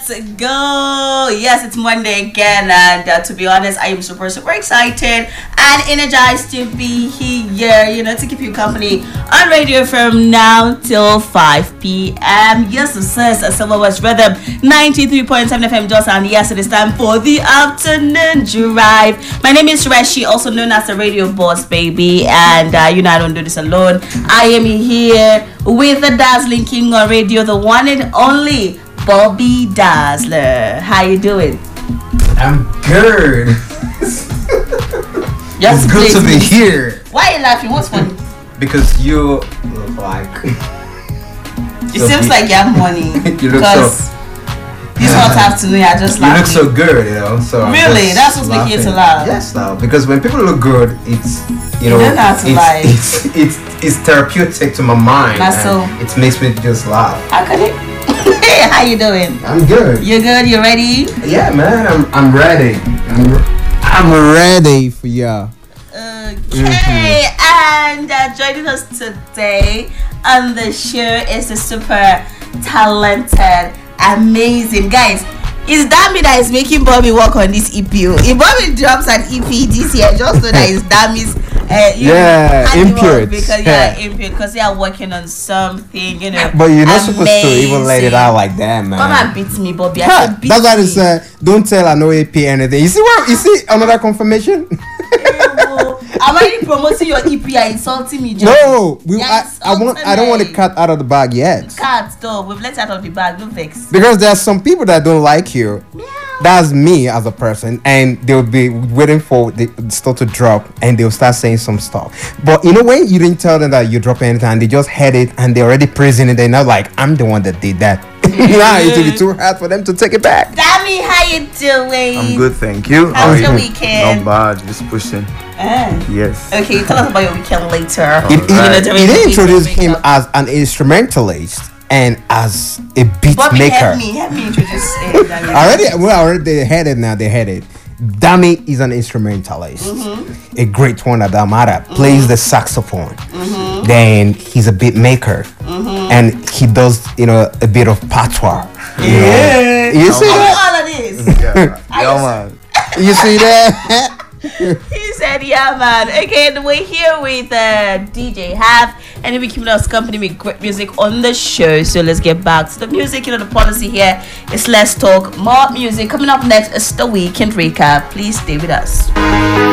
go. Yes, it's Monday again, and to be honest, I am super excited and energized to be here, to keep you company on radio from now till 5 p.m. Yes, it says Silver West Rhythm 93.7 FM just, and yes, it is time for the afternoon drive. My name is Reshi, also known as the Radio Boss Baby, and I don't do this alone. I am here with the dazzling king on radio, the one and only Bobby Dazzler. How you doing? I'm good. It's good to be here. Why are you laughing? What's funny? Because you look like... It seems like you have money. You look so... This hot afternoon, I just laugh. You look so good, So really? That's what's making you to laugh? Yes, now. Because when people look good, it's... You don't have to lie. It's therapeutic to my mind. So it makes me just laugh. How could it? How you doing? I'm good. You good? You ready? Yeah, man. I'm ready. I'm ready for y'all. Okay, and joining us today on the show is the super talented, amazing guys. Is Dami that is making Bobby work on this EP? If Bobby drops an EP this year, just know that it's Dami's impure. Because impure, because they are working on something, But you're not supposed to even let it out like that, man. Come and beat me, Bobby. That's why they say don't tell I know EP anything. You see another confirmation? I'm already promoting your EP. You're insulting me, Joe. No, I don't want the cat out of the bag yet. Cat, though, we've let it out of the bag. No vex. Because there are some people that don't like you. Meow. That's me as a person, and they'll be waiting for the stuff to drop, and they'll start saying some stuff. But in a way, you didn't tell them that you drop anything, and they just heard it, and they're already praising it. They're not like, I'm the one that did that. Now it will be too hard for them to take it back. Dammy, how you doing? I'm good, thank you. How's your weekend? Not bad, just pushing. Yes. Okay, tell us about your weekend later. It introduced him as an instrumentalist and as a beat Bobby, maker. Help me introduce Dammy. Already they had it now. They had it. Dammy is an instrumentalist, a great one at that matter. Plays the saxophone. Then he's a beat maker, and he does a bit of patois. You see that? All of this. Man. You see that? He said, yeah, man. Okay, and we're here with DJ Half, and he'll be keeping us company with great music on the show. So let's get back to the music. The policy here is let's talk more music. Coming up next is the weekend recap. Please stay with us.